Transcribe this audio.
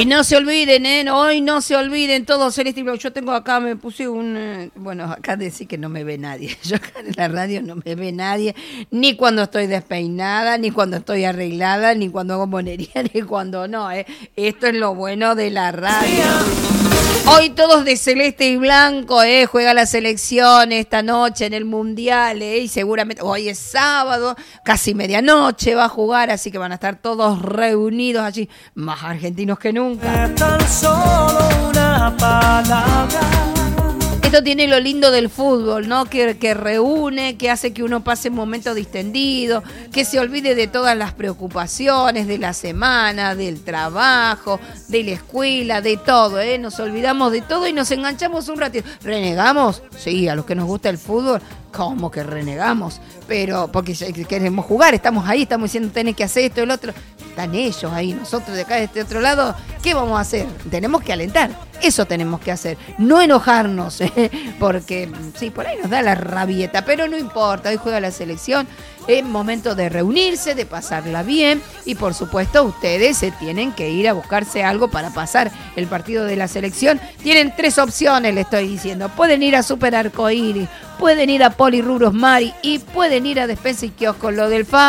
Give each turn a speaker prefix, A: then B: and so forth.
A: Y no se olviden, hoy no se olviden todos Celeste y Blanco. Yo tengo acá, me puse bueno, acá decir que no me ve nadie. Yo acá en la radio no me ve nadie, ni cuando estoy despeinada, ni cuando estoy arreglada, ni cuando hago monería, ni cuando no, Esto es lo bueno de la radio. Hoy todos de celeste y blanco, juega la selección esta noche en el Mundial, y seguramente hoy es sábado, casi medianoche va a jugar, así que van a estar todos reunidos allí, más argentinos que nunca.
B: Tan solo una palabra.
A: Esto tiene lo lindo del fútbol, ¿no? Que reúne, que hace que uno pase un momento distendido, que se olvide de todas las preocupaciones de la semana, del trabajo, de la escuela, de todo, Nos olvidamos de todo y nos enganchamos un ratito. ¿Renegamos? Sí, a los que nos gusta el fútbol, ¿cómo que renegamos? Pero porque queremos jugar, estamos ahí, estamos diciendo tenés que hacer esto y el otro. Están ellos ahí, nosotros de acá de este otro lado, ¿qué vamos a hacer? Tenemos que alentar, eso tenemos que hacer, no enojarnos, porque sí, por ahí nos da la rabieta, pero no importa, hoy juega la selección, es momento de reunirse, de pasarla bien y por supuesto ustedes se tienen que ir a buscarse algo para pasar el partido de la selección. Tienen 3 opciones, le estoy diciendo, pueden ir a Super Arcoíris, pueden ir a Polirrubros Mari y pueden ir a Despensa y Kiosco, lo del